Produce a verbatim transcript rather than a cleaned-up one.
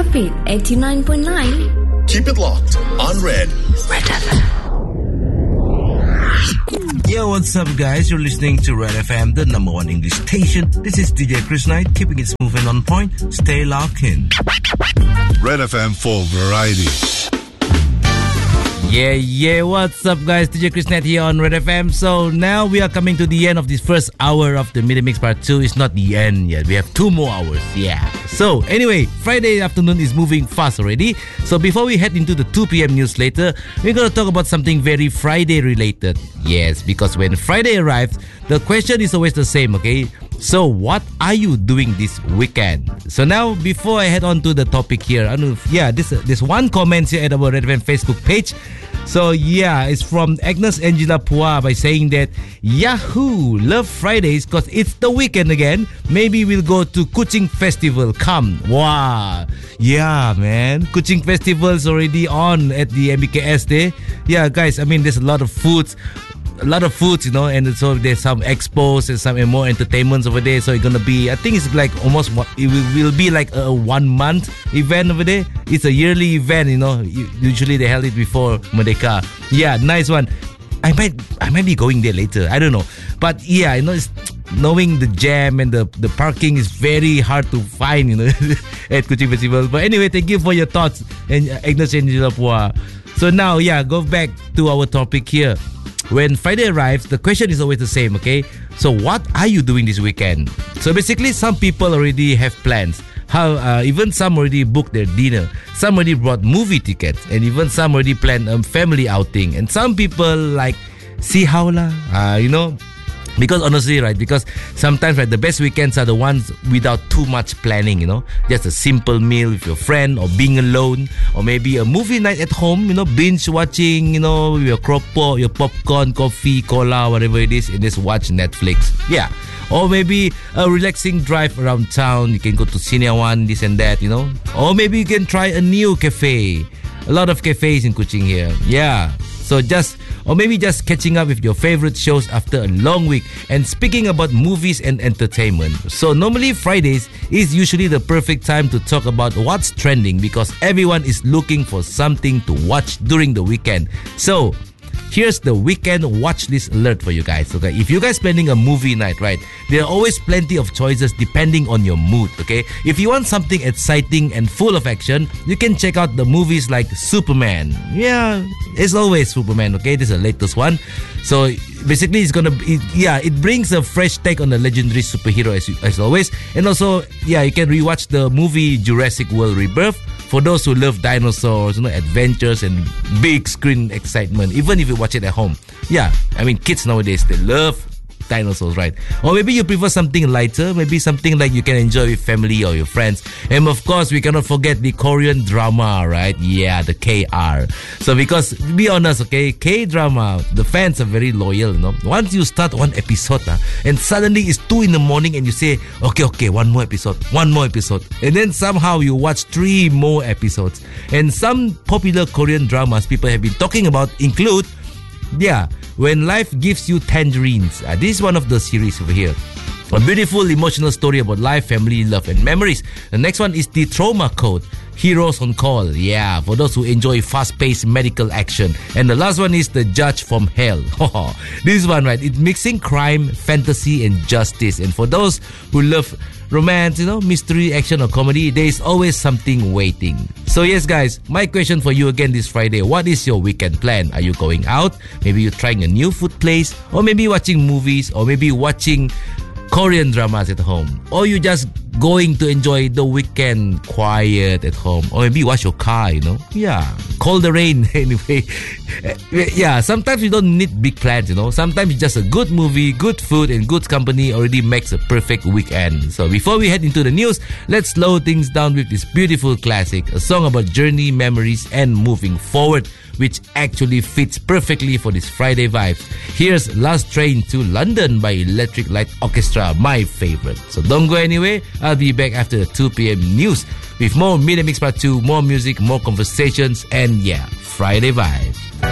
Rapid eighty-nine point nine. Keep it locked on Red. Red F M. Yo, what's up, guys? You're listening to Red F M, the number one English station. This is D J Chris Knight, keeping it smooth and on point. Stay locked in. Red F M for variety. Yeah, yeah, what's up, guys? D J Chris Knight here on Red F M. So now we are coming to the end of this first hour of the Midday Mix Part two. It's not the end yet. We have two more hours. Yeah. So anyway, Friday afternoon is moving fast already. So before we head into the two p.m. news later, we're going to talk about something very Friday related. Yes, because when Friday arrives, the question is always the same, okay? So what are you doing this weekend? So now, before I head on to the topic here, I know, yeah, this this one comment here at our Red F M Facebook page. So yeah, it's from Agnes Angela Pua by saying that Yahoo! Love Fridays because it's the weekend again. Maybe we'll go to Kuching Festival. Come. Wow. Yeah, man. Kuching Festival is already on at the M B K S day. Yeah, guys, I mean, there's a lot of foods. A lot of foods, you know, and so there's some expos and some more entertainments over there. So it's gonna be, I think it's like almost, it will, will be like a one month event over there. It's a yearly event, you know. Usually they held it before Merdeka. Yeah, nice one. I might, I might be going there later. I don't know, but yeah, you know, it's, knowing the jam and the, the parking is very hard to find, you know, at Kuching Festival. But anyway, thank you for your thoughts, and Agnes Angela Pua. So now, yeah, go back to our topic here. When Friday arrives, the question is always the same, okay? So what are you doing this weekend? So basically, some people already have plans. How uh, even some already booked their dinner. Some already brought movie tickets. And even some already planned a family outing. And some people like, see how lah, uh, you know? Because honestly, right, because sometimes, right, the best weekends are the ones without too much planning, you know. Just a simple meal with your friend, or being alone, or maybe a movie night at home, you know, binge watching, you know, your cropo, your popcorn, coffee, cola, whatever it is, and just watch Netflix. Yeah. Or maybe a relaxing drive around town. You can go to Cinewan, this and that, you know. Or maybe you can try a new cafe. A lot of cafes in Kuching here. Yeah. So just, or maybe just catching up with your favorite shows after a long week. And speaking about movies and entertainment, so normally Fridays is usually the perfect time to talk about what's trending because everyone is looking for something to watch during the weekend. So here's the weekend watch list alert for you guys, okay? If you guys planning a movie night, right, there are always plenty of choices depending on your mood, okay? If you want something exciting and full of action, you can check out the movies like Superman. Yeah, it's always Superman, okay? This is the latest one. So basically, it's gonna be, yeah, it brings a fresh take on the legendary superhero as, as always. And also, yeah, you can rewatch the movie Jurassic World Rebirth for those who love dinosaurs, you know, adventures and big screen excitement, even if you watch it at home. Yeah, I mean, kids nowadays, they love dinosaurs, right? Or maybe you prefer something lighter, maybe something like you can enjoy with family or your friends. And of course, we cannot forget the Korean drama, right? Yeah, the K R. So because, to be honest, okay, K-drama, the fans are very loyal, you know. Once you start one episode, uh, and suddenly it's two in the morning and you say, okay, okay, one more episode, one more episode. And then somehow you watch three more episodes. And some popular Korean dramas people have been talking about include, yeah, When Life Gives You Tangerines. Uh, this is one of the series over here. A beautiful emotional story about life, family, love, and memories. The next one is The Trauma Code. Heroes on Call. Yeah, for those who enjoy fast-paced medical action. And the last one is The Judge from Hell. This one, right? It's mixing crime, fantasy, and justice. And for those who love romance, you know, mystery, action, or comedy, there is always something waiting. So yes, guys, my question for you again this Friday. What is your weekend plan? Are you going out? Maybe you're trying a new food place? Or maybe watching movies? Or maybe watching Korean dramas at home? Or you just going to enjoy the weekend quiet at home? Or maybe wash your car, you know? Yeah, call the rain anyway. Yeah, sometimes you don't need big plans, you know. Sometimes just a good movie, good food, and good company already makes a perfect weekend. So before we head into the news, let's slow things down with this beautiful classic, a song about journey, memories, and moving forward, which actually fits perfectly for this Friday vibes. Here's Last Train to London by Electric Light Orchestra, my favorite. So don't go anywhere. I'll be back after the two p.m. news with more Midday Mix Part two, more music, more conversations, and yeah, Friday vibes.